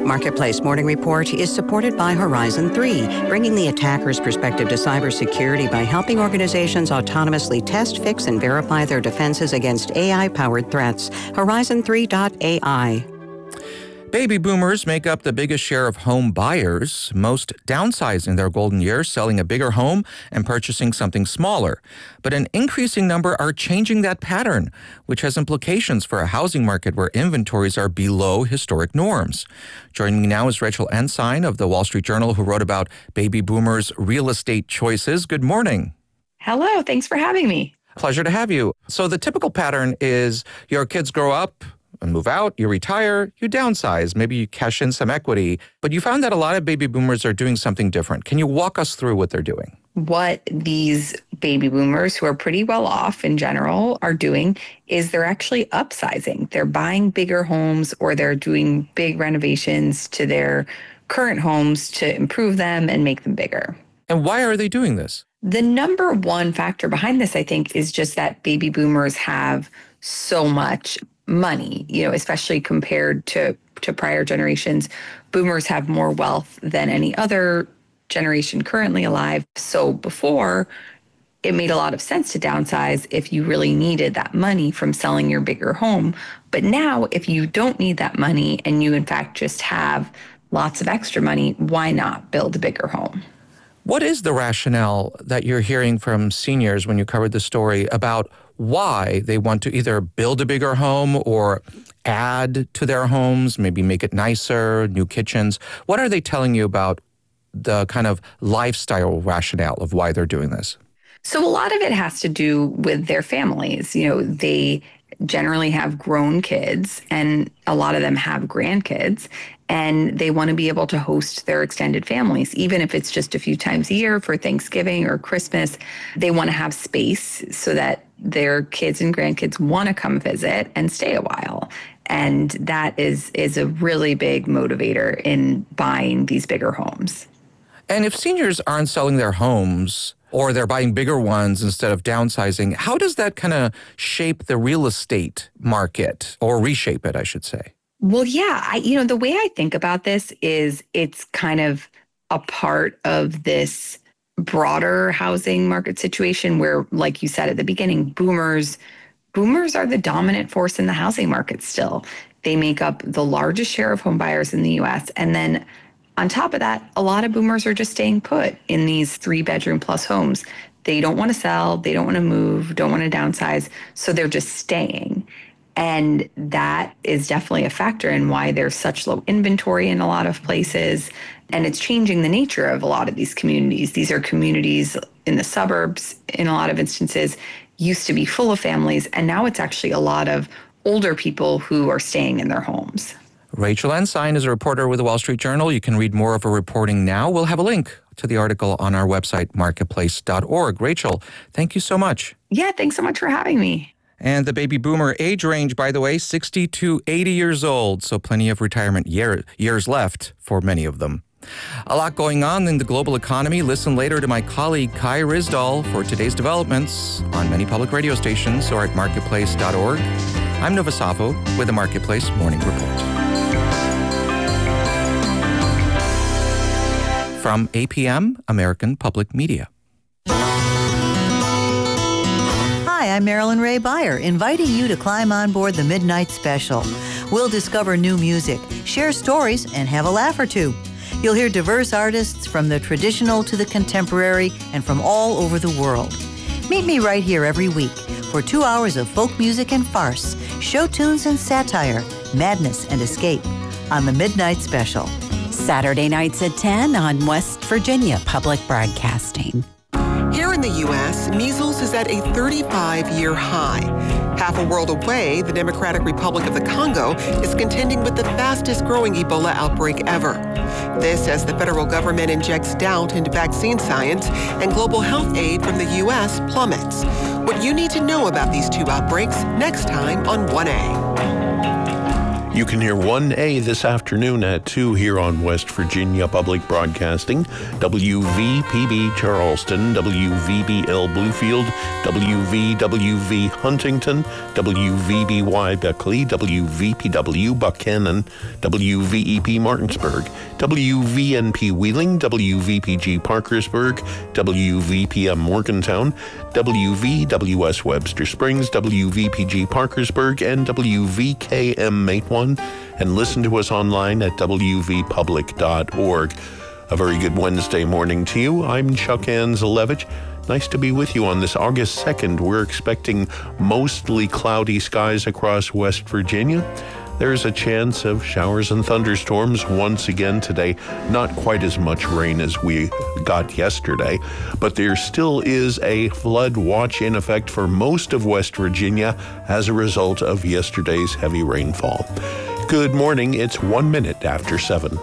Marketplace Morning Report is supported by Horizon 3, bringing the attacker's perspective to cybersecurity by helping organizations autonomously test, fix, and verify their defenses against AI-powered threats. Horizon3.ai. Baby boomers make up the biggest share of home buyers, most downsizing their golden years, selling a bigger home and purchasing something smaller. But an increasing number are changing that pattern, which has implications for a housing market where inventories are below historic norms. Joining me now is Rachel Ensign of the Wall Street Journal, who wrote about baby boomers' real estate choices. Good morning. Hello, thanks for having me. Pleasure to have you. So the typical pattern is your kids grow up, move out, you retire, you downsize, maybe you cash in some equity. But you found that a lot of baby boomers are doing something different. Can you walk us through what they're doing? What these baby boomers, who are pretty well off in general, are doing is they're actually upsizing. They're buying bigger homes, or they're doing big renovations to their current homes to improve them and make them bigger. And why are they doing this? The number one factor behind this, I think, is just that baby boomers have so much money, especially compared to prior generations. Boomers have more wealth than any other generation currently alive. So before, it made a lot of sense to downsize if you really needed that money from selling your bigger home. But now, if you don't need that money and you in fact just have lots of extra money, why not build a bigger home? What is the rationale that you're hearing from seniors when you covered the story about why they want to either build a bigger home or add to their homes, maybe make it nicer, new kitchens? What are they telling you about the kind of lifestyle rationale of why they're doing this? So a lot of it has to do with their families. They generally have grown kids, and a lot of them have grandkids, and they want to be able to host their extended families, even if it's just a few times a year for Thanksgiving or Christmas. They want to have space so that their kids and grandkids want to come visit and stay a while. And that is a really big motivator in buying these bigger homes. And if seniors aren't selling their homes, or they're buying bigger ones instead of downsizing, how does that kind of shape the real estate market, or reshape it, I should say? Well, yeah, the way I think about this is it's kind of a part of this broader housing market situation where, like you said at the beginning, boomers are the dominant force in the housing market still. They make up the largest share of home buyers in the U.S. And then on top of that, a lot of boomers are just staying put in these 3-bedroom plus homes. They don't want to sell, they don't want to move, don't want to downsize, so they're just staying. And that is definitely a factor in why there's such low inventory in a lot of places. And it's changing the nature of a lot of these communities. These are communities in the suburbs, in a lot of instances, used to be full of families, and now it's actually a lot of older people who are staying in their homes. Rachel Ensign is a reporter with the Wall Street Journal. You can read more of her reporting now. We'll have a link to the article on our website, marketplace.org. Rachel, thank you so much. Yeah, thanks so much for having me. And the baby boomer age range, by the way, 60 to 80 years old, so plenty of retirement years left for many of them. A lot going on in the global economy. Listen later to my colleague Kai Ryssdal for today's developments on many public radio stations or at marketplace.org. I'm Nova Savo with the Marketplace Morning Report. From APM, American Public Media. Hi, I'm Marilyn Ray Beyer, inviting you to climb on board the Midnight Special. We'll discover new music, share stories, and have a laugh or two. You'll hear diverse artists from the traditional to the contemporary and from all over the world. Meet me right here every week for 2 hours of folk music and farce, show tunes and satire, madness and escape on the Midnight Special. Saturday nights at 10 on West Virginia Public Broadcasting. Here in the U.S., measles is at a 35-year high. Half a world away, the Democratic Republic of the Congo is contending with the fastest-growing Ebola outbreak ever. This as the federal government injects doubt into vaccine science and global health aid from the U.S. plummets. What you need to know about these two outbreaks next time on 1A. You can hear 1A this afternoon at 2 here on West Virginia Public Broadcasting, WVPB Charleston, WVBL Bluefield, WVWV Huntington, WVBY Beckley, WVPW Buchanan, WVEP Martinsburg, WVNP Wheeling, WVPG Parkersburg, WVPM Morgantown, WVWS Webster Springs, WVPG Parkersburg, and WVKM Matewan, and listen to us online at wvpublic.org. A very good Wednesday morning to you. I'm Chuck Anzelevich. Nice to be with you on this August 2nd. We're expecting mostly cloudy skies across West Virginia. There's a chance of showers and thunderstorms once again today. Not quite as much rain as we got yesterday, but there still is a flood watch in effect for most of West Virginia as a result of yesterday's heavy rainfall. Good morning. It's 1 minute after 7.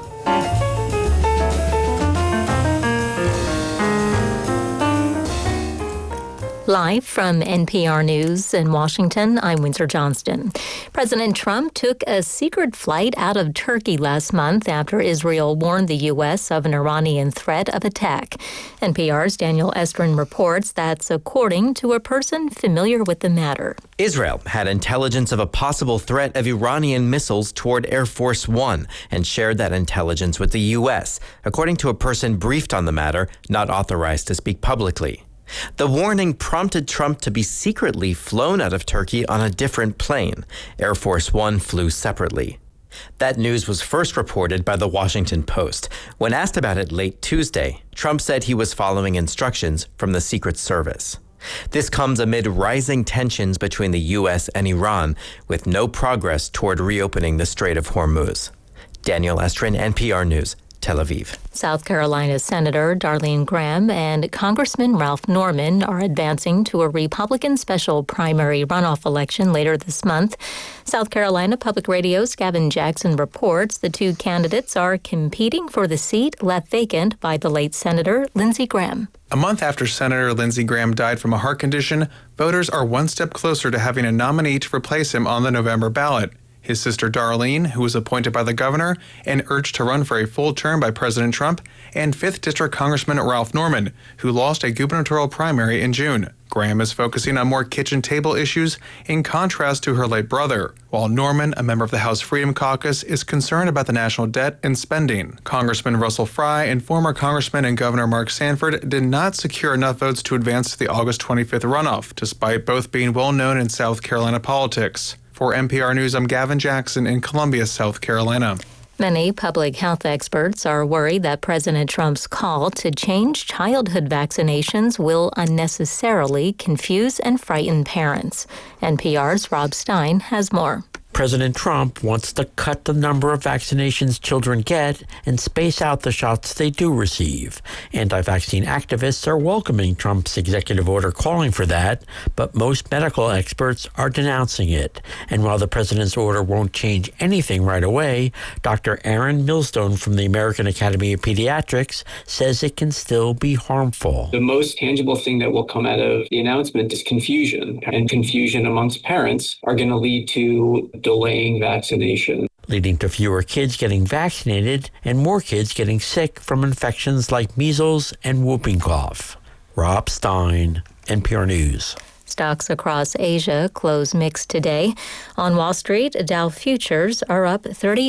Live from NPR News in Washington, I'm Windsor Johnston. President Trump took a secret flight out of Turkey last month after Israel warned the U.S. of an Iranian threat of attack. NPR's Daniel Estrin reports that's according to a person familiar with the matter. Israel had intelligence of a possible threat of Iranian missiles toward Air Force One and shared that intelligence with the U.S., according to a person briefed on the matter, not authorized to speak publicly. The warning prompted Trump to be secretly flown out of Turkey on a different plane. Air Force One flew separately. That news was first reported by the Washington Post. When asked about it late Tuesday, Trump said he was following instructions from the Secret Service. This comes amid rising tensions between the U.S. and Iran, with no progress toward reopening the Strait of Hormuz. Daniel Estrin, NPR News, Tel Aviv. South Carolina Senator Darlene Graham and Congressman Ralph Norman are advancing to a Republican special primary runoff election later this month. South Carolina Public Radio's Gavin Jackson reports the two candidates are competing for the seat left vacant by the late Senator Lindsey Graham. A month after Senator Lindsey Graham died from a heart condition, voters are one step closer to having a nominee to replace him on the November ballot. His sister Darlene, who was appointed by the governor and urged to run for a full term by President Trump, and 5th District Congressman Ralph Norman, who lost a gubernatorial primary in June. Graham is focusing on more kitchen table issues in contrast to her late brother, while Norman, a member of the House Freedom Caucus, is concerned about the national debt and spending. Congressman Russell Fry and former Congressman and Governor Mark Sanford did not secure enough votes to advance to the August 25th runoff, despite both being well known in South Carolina politics. For NPR News, I'm Gavin Jackson in Columbia, South Carolina. Many public health experts are worried that President Trump's call to change childhood vaccinations will unnecessarily confuse and frighten parents. NPR's Rob Stein has more. President Trump wants to cut the number of vaccinations children get and space out the shots they do receive. Anti-vaccine activists are welcoming Trump's executive order calling for that, but most medical experts are denouncing it. And while the president's order won't change anything right away, Dr. Aaron Millstone from the American Academy of Pediatrics says it can still be harmful. The most tangible thing that will come out of the announcement is confusion, and confusion amongst parents are going to lead to delaying vaccination, leading to fewer kids getting vaccinated and more kids getting sick from infections like measles and whooping cough. Rob Stein, NPR News. Stocks across Asia close mixed today. On Wall Street, Dow futures are up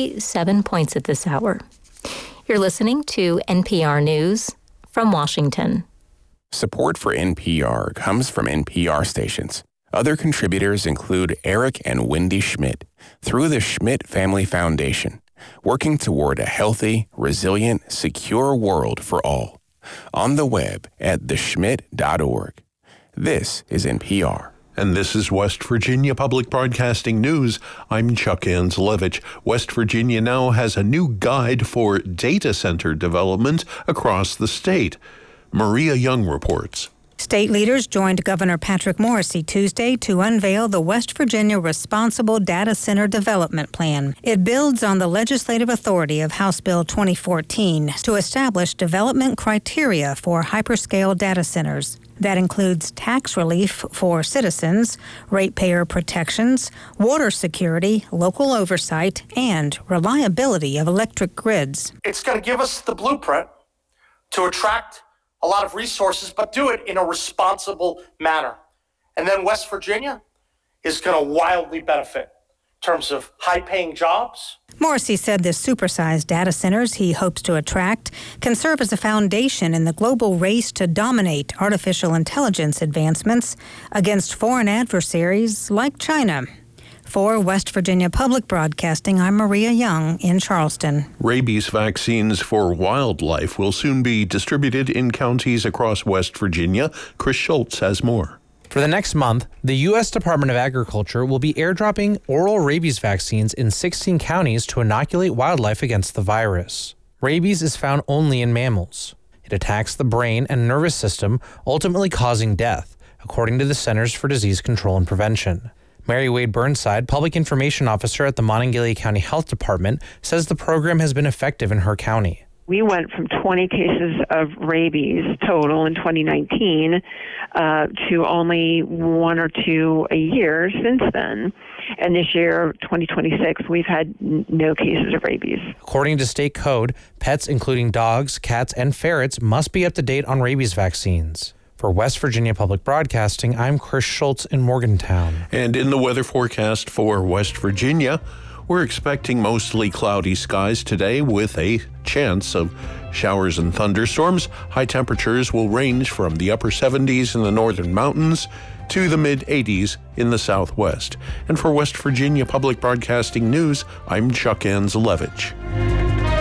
37 points at this hour. You're listening to NPR News from Washington. Support for NPR comes from NPR stations. Other contributors include Eric and Wendy Schmidt through the Schmidt Family Foundation, working toward a healthy, resilient, secure world for all. On the web at theschmidt.org. This is NPR. And this is West Virginia Public Broadcasting News. I'm Chuck Anzelevich. West Virginia now has a new guide for data center development across the state. Maria Young reports. State leaders joined Governor Patrick Morrisey Tuesday to unveil the West Virginia Responsible Data Center Development Plan. It builds on the legislative authority of House Bill 2014 to establish development criteria for hyperscale data centers. That includes tax relief for citizens, ratepayer protections, water security, local oversight, and reliability of electric grids. It's going to give us the blueprint to attract a lot of resources, but do it in a responsible manner. And then West Virginia is going to wildly benefit in terms of high-paying jobs. Morrissey said the supersized data centers he hopes to attract can serve as a foundation in the global race to dominate artificial intelligence advancements against foreign adversaries like China. For West Virginia Public Broadcasting, I'm Maria Young in Charleston. Rabies vaccines for wildlife will soon be distributed in counties across West Virginia. Chris Schultz has more. For the next month, the U.S. Department of Agriculture will be airdropping oral rabies vaccines in 16 counties to inoculate wildlife against the virus. Rabies is found only in mammals. It attacks the brain and nervous system, ultimately causing death, according to the Centers for Disease Control and Prevention. Mary Wade Burnside, Public Information Officer at the Monongalia County Health Department, says the program has been effective in her county. We went from 20 cases of rabies total in 2019 to only 1 or 2 a year since then. And this year, 2026, we've had no cases of rabies. According to state code, pets including dogs, cats, and ferrets must be up to date on rabies vaccines. For West Virginia Public Broadcasting, I'm Chris Schultz in Morgantown. And in the weather forecast for West Virginia, we're expecting mostly cloudy skies today with a chance of showers and thunderstorms. High temperatures will range from the upper 70s in the northern mountains to the mid-80s in the southwest. And for West Virginia Public Broadcasting News, I'm Chuck Anzalevich.